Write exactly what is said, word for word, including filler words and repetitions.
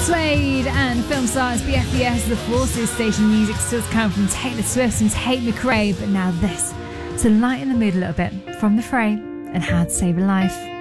Suede and film stars B F B S, The Forces. Station music still to come from Taylor Swift and Tate McRae, but now this to lighten the mood a little bit from The Fray and How to Save a Life.